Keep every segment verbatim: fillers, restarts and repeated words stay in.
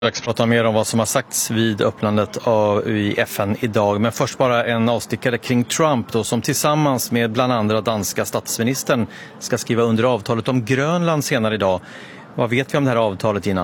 Jag ska prata mer om vad som har sagts vid öppnandet av i F N idag. Men först bara en avstickare kring Trump då, som tillsammans med bland andra danska statsministern ska skriva under avtalet om Grönland senare idag. Vad vet vi om det här avtalet, Gina?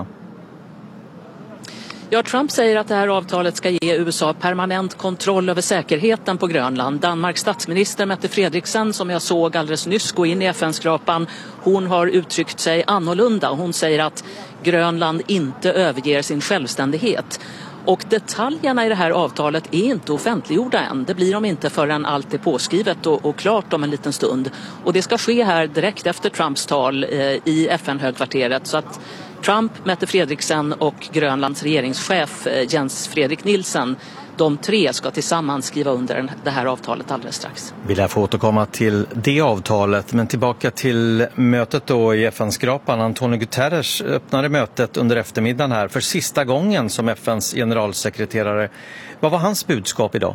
Ja, Trump säger att det här avtalet ska ge U S A permanent kontroll över säkerheten på Grönland. Danmarks statsminister Mette Frederiksen, som jag såg alldeles nyss gå in i F N-skrapan, hon har uttryckt sig annorlunda. Hon säger att Grönland inte överger sin självständighet. Och detaljerna i det här avtalet är inte offentliggjorda än. Det blir de inte förrän allt är påskrivet och, och klart om en liten stund. Och det ska ske här direkt efter Trumps tal eh, i F N-högkvarteret. Så att Trump, Mette Frederiksen och Grönlands regeringschef eh, Jens Fredrik Nielsen, de tre ska tillsammans skriva under det här avtalet alldeles strax. Vi lär få återkomma till det avtalet, men tillbaka till mötet då i F N-skrapan. Antonio Guterres öppnade mötet under eftermiddagen här för sista gången som F N:s generalsekreterare. Vad var hans budskap idag?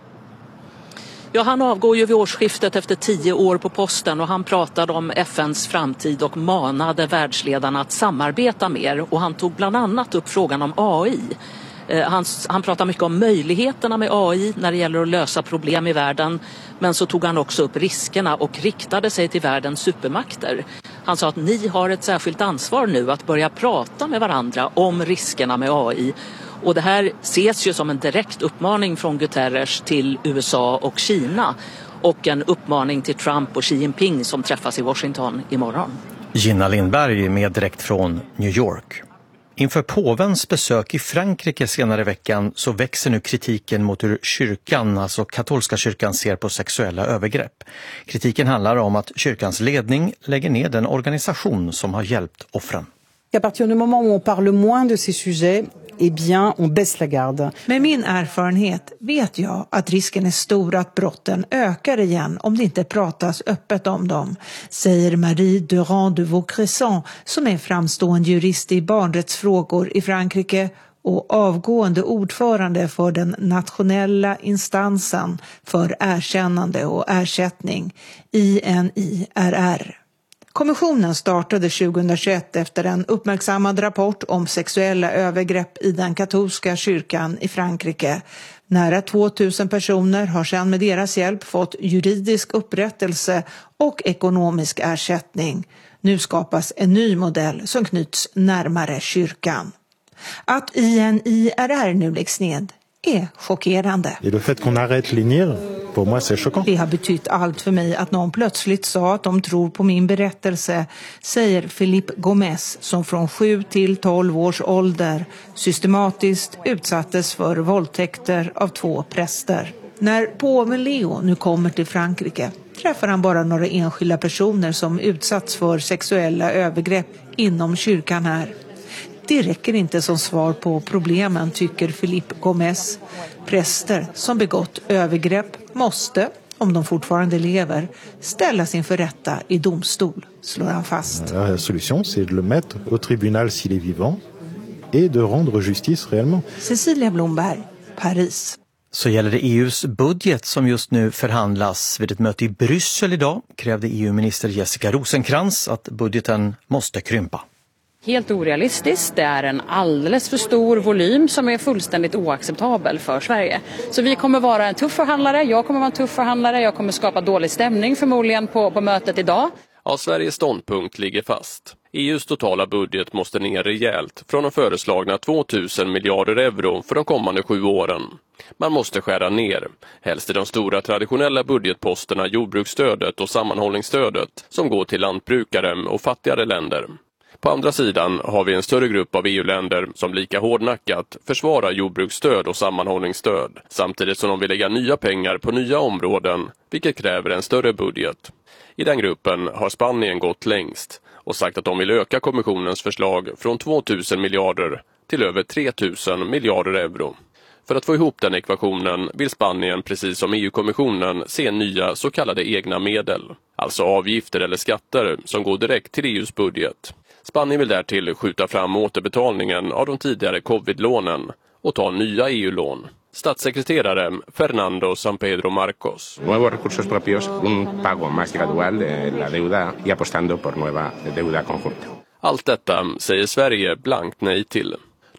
Ja, han avgår ju vid årsskiftet efter tio år på posten och han pratade om F N:s framtid och manade världsledarna att samarbeta mer. Och han tog bland annat upp frågan om A I. Han, han pratar mycket om möjligheterna med A I när det gäller att lösa problem i världen. Men så tog han också upp riskerna och riktade sig till världens supermakter. Han sa att ni har ett särskilt ansvar nu att börja prata med varandra om riskerna med A I. Och det här ses ju som en direkt uppmaning från Guterres till U S A och Kina. Och en uppmaning till Trump och Xi Jinping som träffas i Washington imorgon. Gina Lindberg med direkt från New York. Inför påvens besök i Frankrike senare i veckan så växer nu kritiken mot hur kyrkan, alltså katolska kyrkan, ser på sexuella övergrepp. Kritiken handlar om att kyrkans ledning lägger ner den organisation som har hjälpt offren. À partir du moment où on parle moins de ces sujets, eh bien, on baisse la garde. Med min erfarenhet vet jag att risken är stor att brotten ökar igen om det inte pratas öppet om dem, säger Marie Durand de Vaucresson, som är framstående jurist i barnrättsfrågor i Frankrike och avgående ordförande för den nationella instansen för erkännande och ersättning, I N I R R. Kommissionen startade tjugohundratjugoett efter en uppmärksammad rapport om sexuella övergrepp i den katolska kyrkan i Frankrike. Nära tvåtusen personer har sedan med deras hjälp fått juridisk upprättelse och ekonomisk ersättning. Nu skapas en ny modell som knyts närmare kyrkan. Att I N I R R nu läggs ned är chockerande. Et le fait qu'on arrête les N I R, pour moi c'est choquant. Det har betytt allt för mig att någon plötsligt sa att de tror på min berättelse, säger Philippe Gomez, som från sju till tolv års ålder systematiskt utsattes för våldtäkter av två präster. När påven Leo nu kommer till Frankrike träffar han bara några enskilda personer som utsatts för sexuella övergrepp inom kyrkan här. Det räcker inte som svar på problemen, tycker Philippe Gomez. Präster som begått övergrepp måste, om de fortfarande lever, ställas inför rätta i domstol, slår han fast. La solution c'est de le mettre au tribunal s'il est vivant et de rendre justice réellement. Cecilia Blomberg, Paris. Så gäller det E U:s budget som just nu förhandlas. Vid ett möte i Bryssel idag krävde E U-minister Jessica Rosenkrantz att budgeten måste krympa. Helt orealistiskt. Det är en alldeles för stor volym som är fullständigt oacceptabel för Sverige. Så vi kommer vara en tuff förhandlare. Jag kommer vara en tuff förhandlare. Jag kommer skapa dålig stämning förmodligen på, på mötet idag. Ja, Sveriges ståndpunkt ligger fast. E U:s totala budget måste ner rejält från de föreslagna tvåtusen miljarder euro för de kommande sju åren. Man måste skära ner, helst i de stora traditionella budgetposterna jordbruksstödet och sammanhållningsstödet som går till lantbrukare och fattigare länder. På andra sidan har vi en större grupp av E U-länder som lika hårdnackat försvarar jordbruksstöd och sammanhållningsstöd, samtidigt som de vill lägga nya pengar på nya områden, vilket kräver en större budget. I den gruppen har Spanien gått längst och sagt att de vill öka kommissionens förslag från tvåtusen miljarder till över tre tusen miljarder euro. För att få ihop den ekvationen vill Spanien, precis som E U-kommissionen, se nya så kallade egna medel, alltså avgifter eller skatter som går direkt till E U:s budget. Spanien vill därtill skjuta fram återbetalningen av de tidigare covid-lånen och ta nya E U-lån. Statssekreterare Fernando San Pedro Marcos. Nuevos recursos propios, un pago más gradual de la deuda y apostando por nueva deuda conjunta. Allt detta säger Sverige blankt nej till.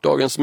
Dagens